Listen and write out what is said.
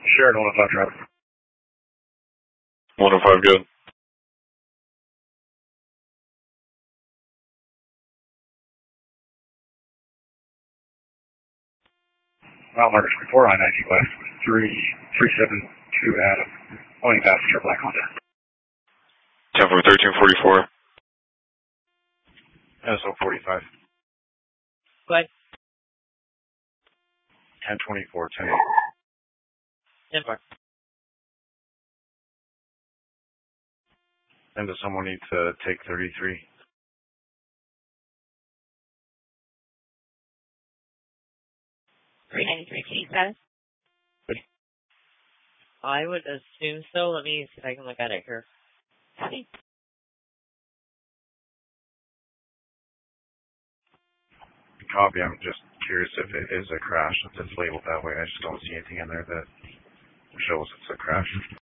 Sure, 105 traffic. 105, good. Mile marker 24 on 90 West, 3372 Adam. Only passenger black Honda. 10 for 1344. SO 45. What? 1024, 10. 10-4. And does someone need to take 33? 393 key status? Good. I would assume so. Let me see if I can look at it here. Howdy. Copy. I'm just curious if it is a crash. If it's labeled that way. I just don't see anything in there that shows it's a crash.